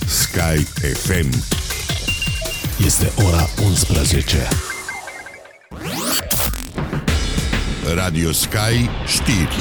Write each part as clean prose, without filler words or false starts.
Sky FM. Este ora 11. Radio Sky știri.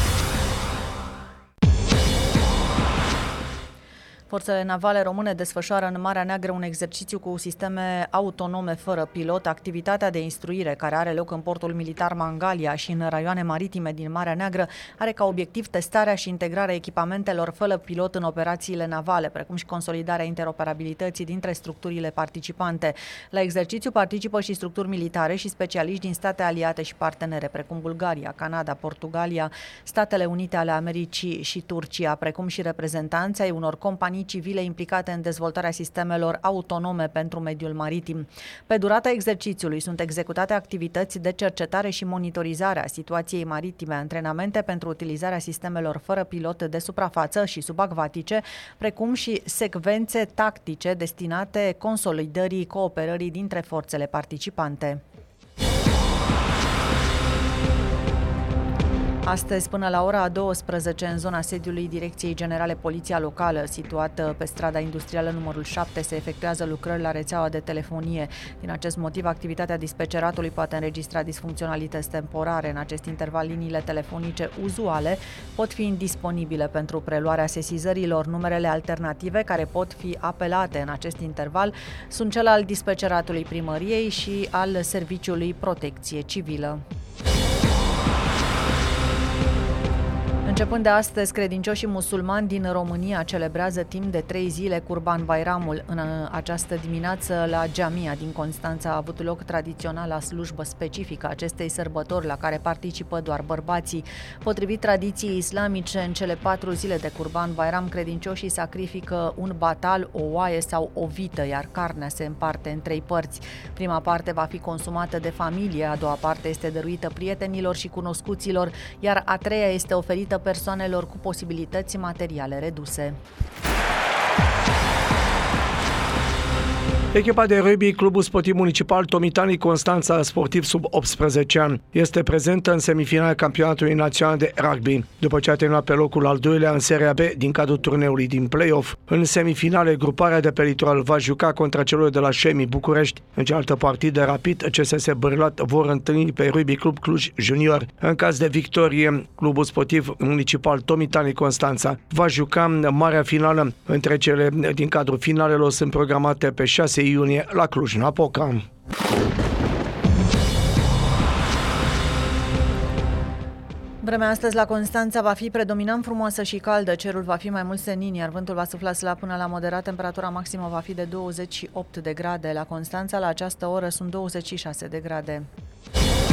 Forțele navale române desfășoară în Marea Neagră un exercițiu cu sisteme autonome fără pilot. Activitatea de instruire care are loc în portul militar Mangalia și în raioane maritime din Marea Neagră are ca obiectiv testarea și integrarea echipamentelor fără pilot în operațiile navale, precum și consolidarea interoperabilității dintre structurile participante. La exercițiu participă și structuri militare și specialiști din state aliate și partenere, precum Bulgaria, Canada, Portugalia, Statele Unite ale Americii și Turcia, precum și reprezentanți ai unor companii civile implicate în dezvoltarea sistemelor autonome pentru mediul maritim. Pe durata exercițiului sunt executate activități de cercetare și monitorizare a situației maritime, antrenamente pentru utilizarea sistemelor fără pilot de suprafață și subacvatice, precum și secvențe tactice destinate consolidării cooperării dintre forțele participante. Astăzi, până la ora 12, în zona sediului Direcției Generale Poliția Locală, situată pe strada industrială numărul 7, se efectuează lucrări la rețeaua de telefonie. Din acest motiv, activitatea dispeceratului poate înregistra disfuncționalități temporare. În acest interval, liniile telefonice uzuale pot fi indisponibile pentru preluarea sesizărilor. Numerele alternative care pot fi apelate în acest interval sunt cel al dispeceratului primăriei și al Serviciului Protecție Civilă. Începând de astăzi, credincioșii musulmani din România celebrează timp de 3 zile Curban Bayramul. În această dimineață, la Jamia din Constanța a avut loc tradiționala slujbă specifică acestei sărbători, la care participă doar bărbații. Potrivit tradiției islamice, în cele 4 zile de Curban Bayram, credincioșii sacrifică un batal, o oaie sau o vită, iar carnea se împarte în 3 părți. Prima parte va fi consumată de familie, a doua parte este dăruită prietenilor și cunoscuților, iar a treia este oferită persoanelor cu posibilități materiale reduse. Echipa de rugby, Clubul Sportiv Municipal Tomitani Constanța, sportiv sub 18 ani, este prezentă în semifinala campionatului național de rugby, după ce a terminat pe locul al doilea în Seria B din cadrul turneului din play-off. În semifinale, gruparea de pe litoral va juca contra celor de la Șemi București. În cealaltă partidă, Rapid, CSS Bârlat vor întâlni pe Rugby Club Cluj Junior. În caz de victorie, Clubul Sportiv Municipal Tomitani Constanța va juca marea finală. Între cele din cadrul finalelor sunt programate pe 6 iunie la Cluj-Napoca. Vremea astăzi la Constanța va fi predominant frumoasă și caldă, cerul va fi mai mult senin, iar vântul va sufla slab până la moderat, temperatura maximă va fi de 28 de grade. La Constanța, la această oră, sunt 26 de grade.